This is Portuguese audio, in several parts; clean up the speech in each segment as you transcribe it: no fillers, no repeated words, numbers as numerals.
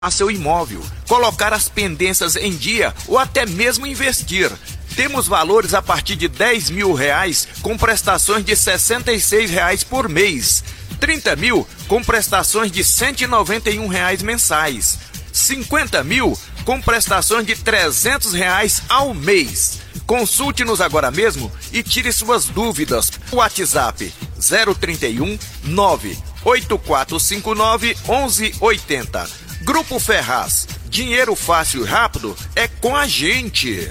a seu imóvel, colocar as pendências em dia ou até mesmo investir. Temos valores a partir de R$10 mil com prestações de R$66 por mês, 30 mil com prestações de R$191 mensais, 50 mil com prestações de R$300 ao mês. Consulte-nos agora mesmo e tire suas dúvidas. WhatsApp 031 98459 1180. Grupo Ferraz, dinheiro fácil e rápido é com a gente.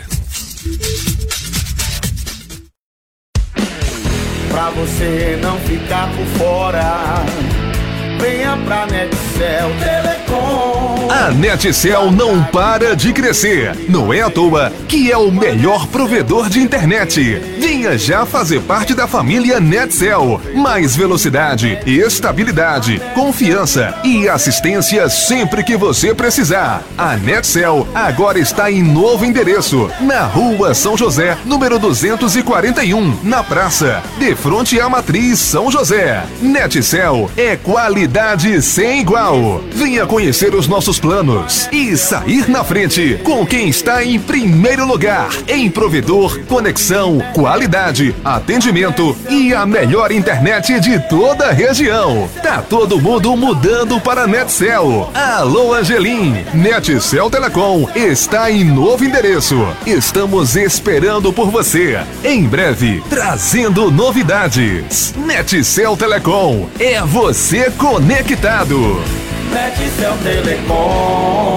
Pra você não ficar por fora, venha pra Netcel Telecom. A Netcel não para de crescer. Não é à toa que é o melhor provedor de internet. Venha já fazer parte da família Netcel. Mais velocidade, estabilidade, confiança e assistência sempre que você precisar. A Netcel agora está em novo endereço, na Rua São José, número 241, na praça, de frente à Matriz São José. Netcel é qualidade sem igual. Venha conhecer os nossos planos e sair na frente com quem está em primeiro lugar em provedor, conexão, qualidade, atendimento e a melhor internet de toda a região. Tá todo mundo mudando para Netcel. Alô, Angelim. Netcel Telecom está em novo endereço. Estamos esperando por você. Em breve, trazendo novidades. Netcel Telecom é você conectado. Netcel Telecom.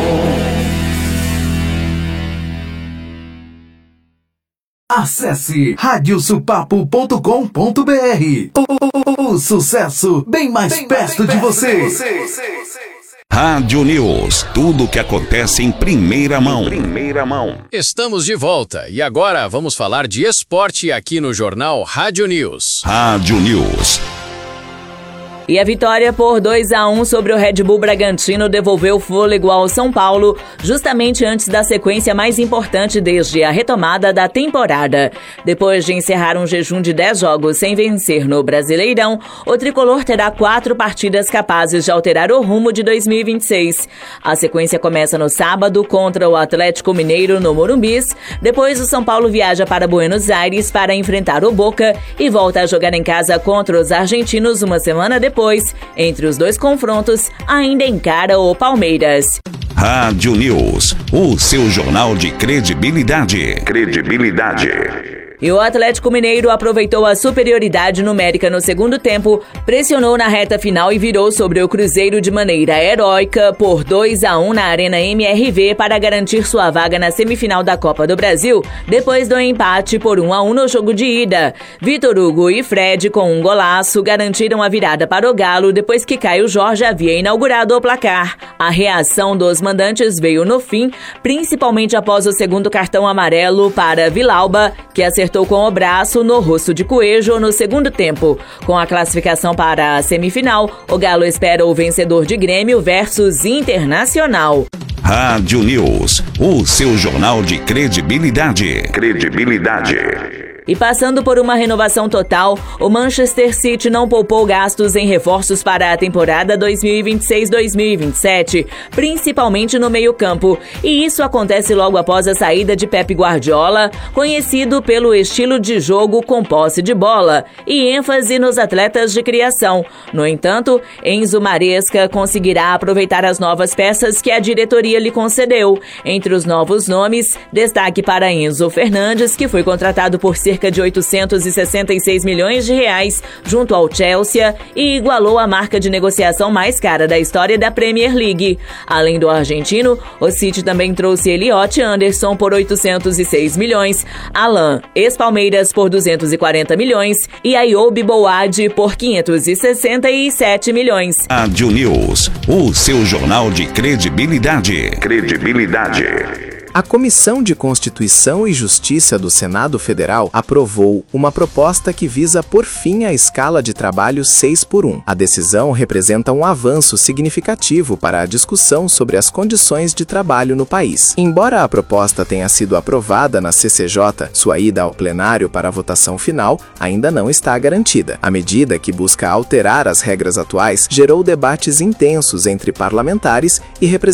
Acesse radiosupapo.com.br. O sucesso bem mais perto de você. Rádio News, tudo o que acontece em primeira mão. Estamos de volta e agora vamos falar de esporte aqui no jornal Rádio News. Rádio News. E a vitória por 2-1 sobre o Red Bull Bragantino devolveu fôlego ao São Paulo, justamente antes da sequência mais importante desde a retomada da temporada. Depois de encerrar um jejum de 10 jogos sem vencer no Brasileirão, o tricolor terá 4 partidas capazes de alterar o rumo de 2026. A sequência começa no sábado contra o Atlético Mineiro no Morumbis. Depois o São Paulo viaja para Buenos Aires para enfrentar o Boca e volta a jogar em casa contra os argentinos uma semana depois. Entre os dois confrontos, ainda encara o Palmeiras. Rádio News, o seu jornal de credibilidade. E o Atlético Mineiro aproveitou a superioridade numérica no segundo tempo, pressionou na reta final e virou sobre o Cruzeiro de maneira heróica por 2-1 na Arena MRV para garantir sua vaga na semifinal da Copa do Brasil, depois do empate por 1-1 no jogo de ida. Vitor Hugo e Fred, com um golaço, garantiram a virada para o Galo depois que Caio Jorge havia inaugurado o placar. A reação dos mandantes veio no fim, principalmente após o segundo cartão amarelo para Villalba, que acertou com o braço no rosto de Coelho no segundo tempo. Com a classificação para a semifinal, o Galo espera o vencedor de Grêmio versus Internacional. Rádio News, o seu jornal de credibilidade. E passando por uma renovação total, o Manchester City não poupou gastos em reforços para a temporada 2026-2027, principalmente no meio-campo. E isso acontece logo após a saída de Pep Guardiola, conhecido pelo estilo de jogo com posse de bola e ênfase nos atletas de criação. No entanto, Enzo Maresca conseguirá aproveitar as novas peças que a diretoria lhe concedeu. Entre os novos nomes, destaque para Enzo Fernandes, que foi contratado por cerca de 866 milhões de reais junto ao Chelsea e igualou a marca de negociação mais cara da história da Premier League. Além do argentino, o City também trouxe Elliot Anderson por 806 milhões, Alan, ex-Palmeiras, por 240 milhões e Ayoub Boad por 567 milhões. Rádio News, o seu jornal de credibilidade. A Comissão de Constituição e Justiça do Senado Federal aprovou uma proposta que visa pôr fim à escala de trabalho 6x1. A decisão representa um avanço significativo para a discussão sobre as condições de trabalho no país. Embora a proposta tenha sido aprovada na CCJ, sua ida ao plenário para a votação final ainda não está garantida. A medida, que busca alterar as regras atuais, gerou debates intensos entre parlamentares e representantes